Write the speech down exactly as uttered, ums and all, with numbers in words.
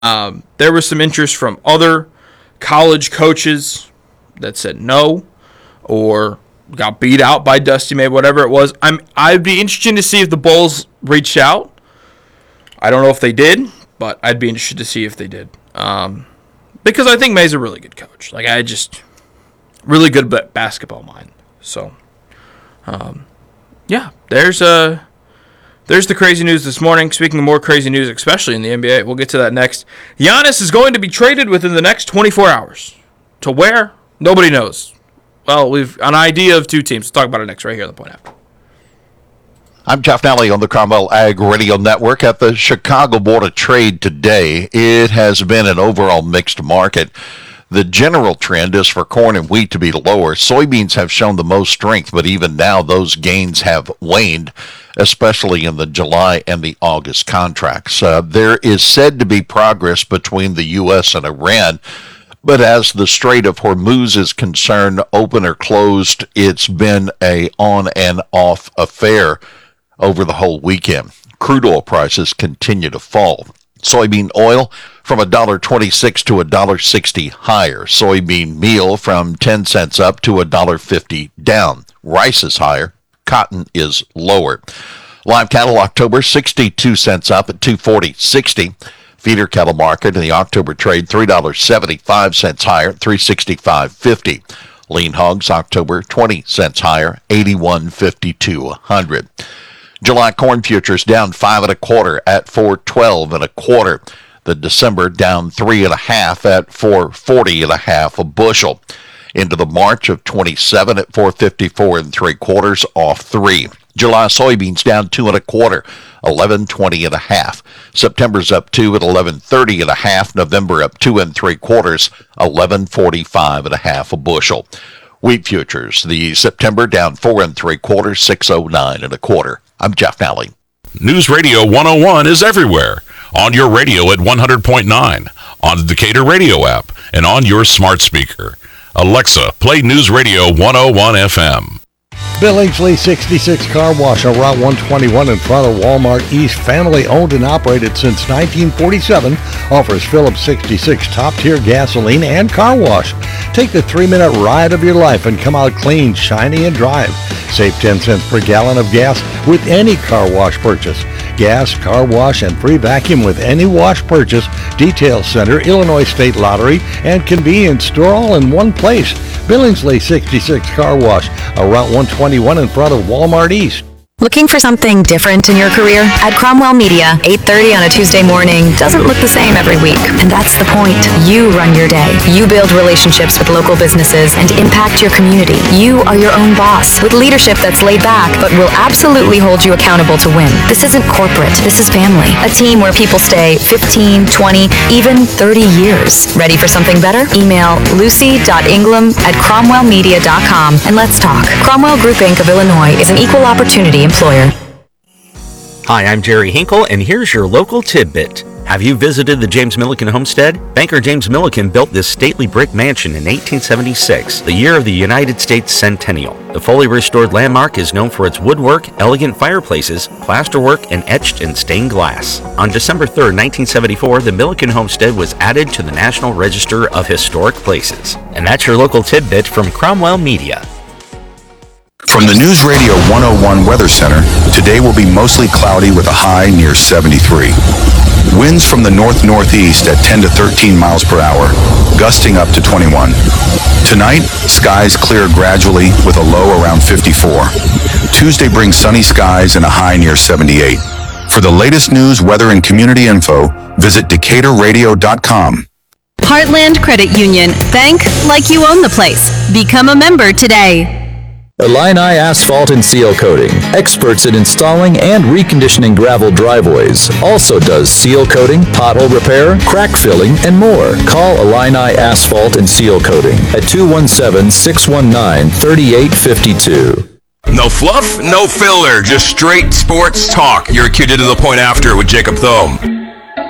Um, there was some interest from other college coaches that said no or got beat out by Dusty May, whatever it was. I'm, I'd be interested to see if the Bulls reached out. I don't know if they did, but I'd be interested to see if they did. Um, because I think May's a really good coach. Like, I just, really good basketball mind. So, um, yeah, there's a... There's the crazy news this morning. Speaking of more crazy news, especially in the N B A, we'll get to that next. Giannis is going to be traded within the next twenty-four hours. To where? Nobody knows. Well, we've an idea of two teams. We'll talk about it next right here on the Point After. I'm Jeff Nally on the Cromwell Ag Radio Network. At the Chicago Board of Trade today, it has been an overall mixed market. The general trend is for corn and wheat to be lower. Soybeans have shown the most strength, but even now those gains have waned, especially in the July and the August contracts. Uh, there is said to be progress between the U S and Iran, but as the Strait of Hormuz is concerned, open or closed, it's been a on and off affair over the whole weekend. Crude oil prices continue to fall. Soybean oil from one dollar twenty-six to one dollar sixty higher. Soybean meal from ten cents up to one dollar fifty down. Rice is higher. Cotton is lower. Live cattle October sixty-two cents up at two forty sixty. Feeder cattle market in the October trade three dollars and seventy-five cents higher at three sixty-five fifty. Lean hogs October twenty cents higher, eighty-one fifty-two a hundred. July corn futures down five and a quarter at four twelve and a quarter. The December down three and a half at four forty and a half a bushel. Into the March of twenty-seven at four fifty-four and three quarters, off three. July soybeans down two and a quarter, eleven twenty and a half. September's up two at eleven thirty and a half. November up two and three quarters, eleven forty-five and a half a bushel. Wheat futures, the September down four and three quarters, six oh nine and a quarter. I'm Jeff Nally. News Radio one oh one is everywhere. On your radio at one hundred point nine, on the Decatur radio app, and on your smart speaker. Alexa, play News Radio one oh one F M. Billingsley sixty-six Car Wash on Route one twenty-one in front of Walmart East. Family owned and operated since nineteen forty-seven. Offers Phillips sixty-six top-tier gasoline and car wash. Take the three-minute ride of your life and come out clean, shiny, and drive. Save ten cents per gallon of gas with any car wash purchase. Gas, car wash, and free vacuum with any wash purchase. Detail Center, Illinois State Lottery, and convenience store all in one place. Billingsley sixty-six Car Wash, a Route one twenty-one in front of Walmart East. Looking for something different in your career? At Cromwell Media, eight thirty on a Tuesday morning doesn't look the same every week. And that's the point. You run your day. You build relationships with local businesses and impact your community. You are your own boss with leadership that's laid back but will absolutely hold you accountable to win. This isn't corporate. This is family. A team where people stay fifteen, twenty, even thirty years. Ready for something better? Email lucy dot ingram at cromwell media dot com and let's talk. Cromwell Group Incorporated of Illinois is an equal opportunity employer. Hi, I'm Jerry Hinkle, and here's your local tidbit. Have you visited the James Milliken homestead? Banker James Milliken built this stately brick mansion in eighteen seventy-six, the year of the United States centennial. The fully restored landmark is known for its woodwork, elegant fireplaces, plasterwork, and etched and stained glass. On December third, nineteen seventy-four, the Milliken homestead was added to the National Register of Historic Places. And that's your local tidbit from Cromwell Media. From the News Radio one oh one Weather Center, today will be mostly cloudy with a high near seventy-three. Winds from the north-northeast at ten to thirteen miles per hour, gusting up to twenty-one. Tonight, skies clear gradually with a low around fifty-four. Tuesday brings sunny skies and a high near seventy-eight. For the latest news, weather, and community info, visit decatur radio dot com. Heartland Credit Union. Bank like you own the place. Become a member today. Illini Asphalt and Seal Coating, experts in installing and reconditioning gravel driveways. Also does seal coating, pothole repair, crack filling, and more. Call Illini Asphalt and Seal Coating at two one seven, six one nine, three eight five two. No fluff, no filler, just straight sports talk. You're cued into the Point After with Jacob Thome.